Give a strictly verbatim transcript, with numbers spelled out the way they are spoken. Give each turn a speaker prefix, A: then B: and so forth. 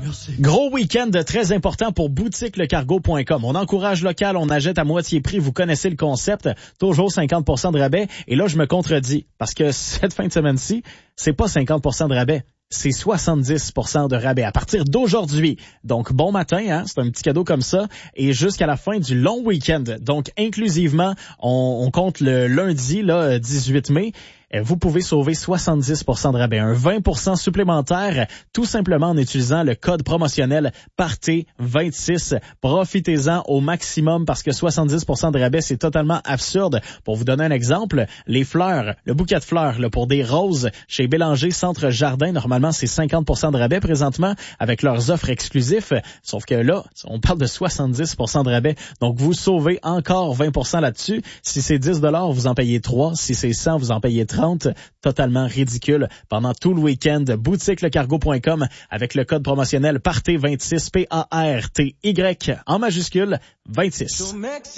A: Merci.
B: Gros week-end très important pour boutique le cargo point com. On encourage local, on achète à moitié prix. Vous connaissez le concept. Toujours cinquante pour cent de rabais. Et là, je me contredis. Parce que cette fin de semaine-ci, c'est pas cinquante pour cent de rabais. C'est soixante-dix pour cent de rabais à partir d'aujourd'hui. Donc, bon matin, hein, c'est un petit cadeau comme ça. Et jusqu'à la fin du long week-end. Donc, inclusivement, on, on compte le lundi, là, dix-huit mai. Vous pouvez sauver soixante-dix pour cent de rabais, un vingt pour cent supplémentaire, tout simplement en utilisant le code promotionnel Party vingt-six. Profitez-en au maximum parce que soixante-dix pour cent de rabais, c'est totalement absurde. Pour vous donner un exemple, les fleurs, le bouquet de fleurs là, pour des roses chez Bélanger Centre Jardin, normalement c'est cinquante pour cent de rabais présentement avec leurs offres exclusives. Sauf que là, on parle de soixante-dix pour cent de rabais. Donc vous sauvez encore vingt pour cent là-dessus. Si c'est dix dollars, vous en payez trois. Si c'est cent, vous en payez trente. Totalement ridicule. Pendant tout le week-end, boutique le cargo point com avec le code promotionnel Party vingt-six, P A R T Y en majuscule vingt-six.